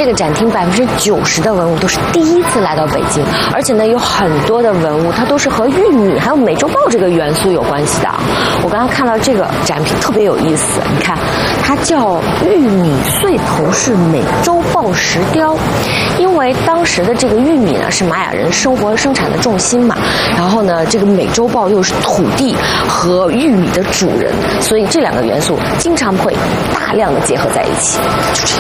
这个展厅90%的文物都是第一次来到北京，而且呢有很多的文物它都是和玉米还有美洲豹这个元素有关系的。我刚刚看到这个展品特别有意思，你看它叫玉米穗头式美洲豹石雕，因为当时的这个玉米呢是玛雅人生活生产的重心嘛，然后呢这个美洲豹又是土地和玉米的主人，所以这两个元素经常会大量的结合在一起。就这样。